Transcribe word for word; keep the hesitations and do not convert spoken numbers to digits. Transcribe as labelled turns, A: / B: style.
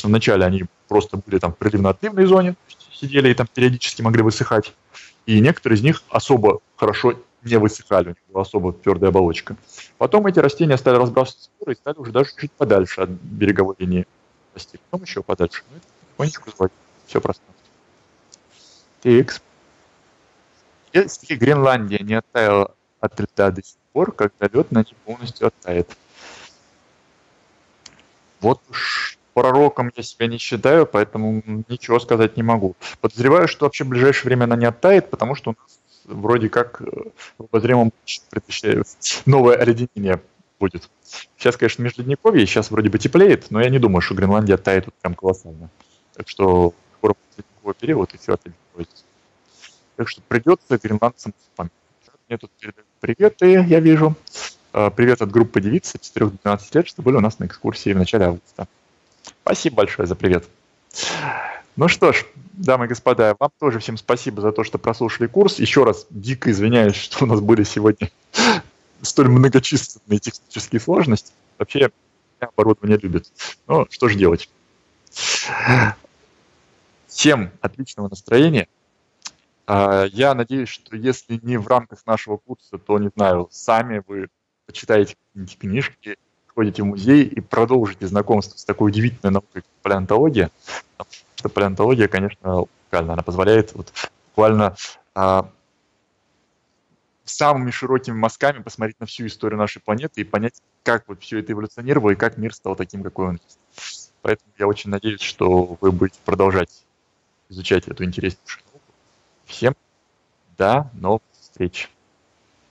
A: конечно, вначале они просто были там в приливно-отливной зоне, сидели и там периодически могли высыхать. И некоторые из них особо хорошо не высыхали, у них была особо твердая оболочка. Потом эти растения стали разбрасываться споры и стали уже даже чуть подальше от береговой линии расти. Потом еще подальше. Ну, это потихонечку звать все пространство. Икс. Если Гренландия не оттаяла от льда до сих пор, когда лед на ней полностью оттает. Вот уж пророком я себя не считаю, поэтому ничего сказать не могу. Подозреваю, что вообще в ближайшее время она не оттает, потому что у нас вроде как в обозримом будущем новое оледенение будет. Сейчас, конечно, межледниковье, сейчас вроде бы теплеет, но я не думаю, что Гренландия оттает вот прям колоссально. Так что скоро будет ледниковый период, и все отледниковается. Так что придется гренландцам вспомнить. Мне тут передают приветы, я вижу. Привет от группы девиц от четырёх до двенадцати лет, что были у нас на экскурсии в начале августа. Спасибо большое за привет. Ну что ж, дамы и господа, вам тоже всем спасибо за то, что прослушали курс. Еще раз дико извиняюсь, что у нас были сегодня столь многочисленные технические сложности. Вообще, оборудование любит. Ну, что же делать. Всем отличного настроения. Я надеюсь, что если не в рамках нашего курса, то, не знаю, сами вы почитаете какие-нибудь книжки, ходите в музей и продолжите знакомство с такой удивительной наукой, как палеонтология. Потому что палеонтология, конечно, уникальна. Она позволяет вот буквально а, самыми широкими мазками посмотреть на всю историю нашей планеты и понять, как вот все это эволюционировало и как мир стал таким, какой он есть. Поэтому я очень надеюсь, что вы будете продолжать изучать эту интереснейшую науку. Всем до новых встреч!